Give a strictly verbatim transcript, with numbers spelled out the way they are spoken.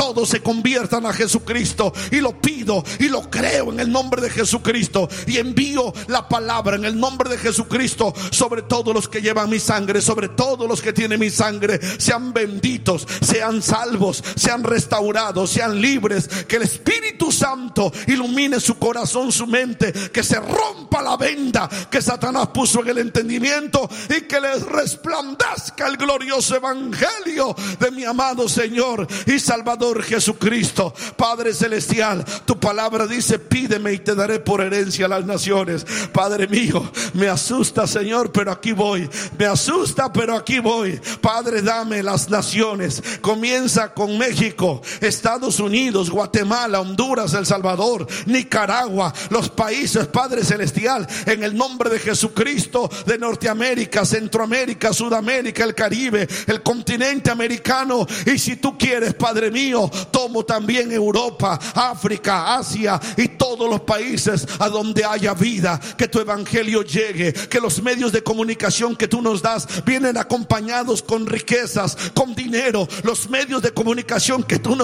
todos se conviertan a Jesucristo. Y lo pido y lo creo en el nombre de Jesucristo. Y envío la palabra en el nombre de Jesucristo sobre todos los que llevan mi sangre, sobre todos los que tienen mi sangre. Sean benditos, sean salvos, sean restaurados, sean libres. Que el Espíritu Santo ilumine su corazón, su mente. Que se rompa la venda que Satanás puso en el entendimiento y que les resplandezca el glorioso evangelio de mi amado Señor y Salvador Jesucristo. Padre celestial, tu palabra dice: pídeme y te daré por herencia a las naciones. Padre mío, me asusta, Señor, pero aquí voy. Me asusta, pero aquí voy. Padre, dame las naciones. Comienza con México, Estados Unidos, Guatemala, Honduras, El Salvador, Nicaragua, los países, Padre celestial, en el nombre de Jesucristo, de Norteamérica, Centroamérica, Sudamérica, el Caribe, el continente americano. Y si tú quieres, Padre mío, tomo también Europa, África, Asia y todos los países a donde haya vida. Que tu evangelio llegue, que los medios de comunicación que tú nos das vienen acompañados con riquezas, con dinero. Los medios de comunicación que tú nos